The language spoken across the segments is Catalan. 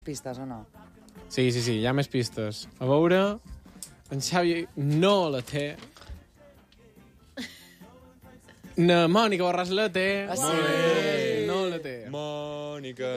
pistes o no? Sí, hi ha més pistes. A veure... En Xavi no la té. Na Mònica Borràs la té. Ah, sí? Molt bé. No la té. Mònica.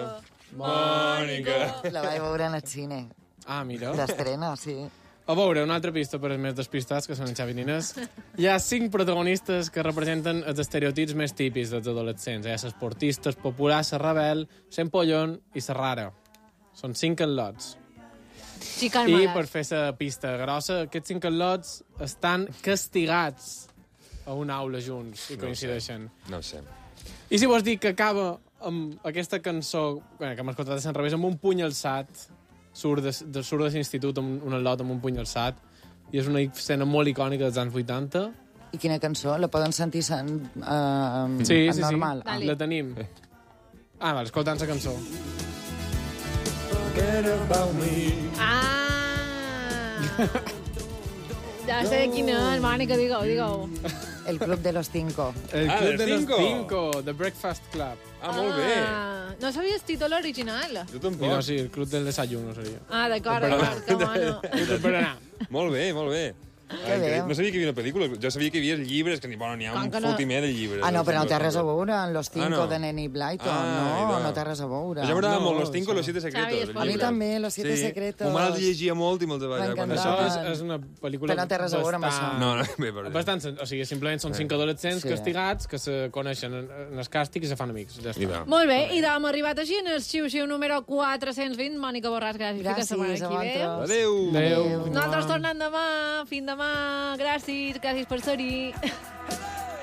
La vaig veure en el cine. Ah, mira. D'estrena, sí. A veure, una altra pista per als més despistats, que són en Xavi i Nines. Hi ha 5 protagonistes que representen els estereotips més típics dels adolescents. Hi ha l'esportista, el popular, la rebel, l'empollon i la rara. Són 5 enlots. I per fer la pista grossa, aquests 5 enlots estan castigats a una aula junts i coincideixen. No ho sé. I si vols dir que acaba amb aquesta cançó, que hem escoltat a Sant Revés, amb un puny alçat, surt de l'institut amb un enlot amb un puny alçat, i és una escena molt icònica dels anys 80. I quina cançó? La poden sentir en normal? Sí, la tenim. Ah, vale, escoltant la cançó. Ja sé quina és, Mònica, digue-ho. El Club de los Cinco. El Ah, Club del de los Cinco. Cinco, The Breakfast Club. Ah, molt bé. No sabies el títol original? Jo I tampoc. no, sí, el Club del Desayuno seria. Ah, d'acord, Per anar. que mono. Per anar. Molt bé, molt bé. Que bé. No sabia que hi havia una pel·lícula. Jo sabia que hi havia llibres, que n'hi ha un Com que no? fotimer de llibres. Ah, no, però no té res a veure amb Los Cinco no. de Nenny Blyton. Ah, No té res a veure. Jo m'agradava No, molt Los Cinco, sí. Los Siete Secretos. Xavi, el a A mi llibre. també, Los Siete Secretos. Mo mare el llegia molt i molt de vegades. M'encantava. Això és una pel·lícula Però no té res a veure amb això. No, bé, per Bastant, o sigui, simplement són 5 adolescents Sí. castigats que se coneixen en el càstig i se fan amics. Ja I està. va. Molt bé, i hem arribat així en el xiu-xiu número 420. Mònica Borràs, gràcies. Fins la Gràcies setmana a que ve. vosaltres. Adéu. Adéu. Nosaltres tornem demà. Fins demà. Gràcies per ser-hi.